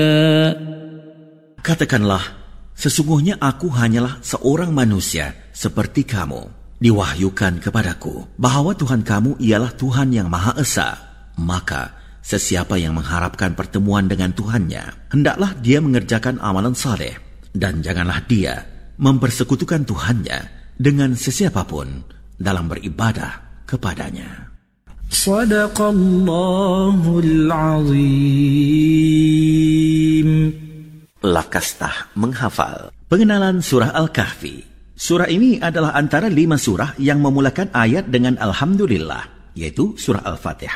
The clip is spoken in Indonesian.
Katakanlah, sesungguhnya aku hanyalah seorang manusia seperti kamu. Diwahyukan kepadaku bahwa Tuhan kamu ialah Tuhan yang Maha Esa. Maka sesiapa yang mengharapkan pertemuan dengan Tuhannya, hendaklah dia mengerjakan amalan saleh, dan janganlah dia mempersekutukan Tuhannya dengan sesiapapun dalam beribadah kepadanya. Shadaqallahul Azim. Lakastah menghafal. Pengenalan Surah Al-Kahfi. Surah ini adalah antara 5 surah yang memulakan ayat dengan Alhamdulillah, yaitu Surah Al-Fatihah,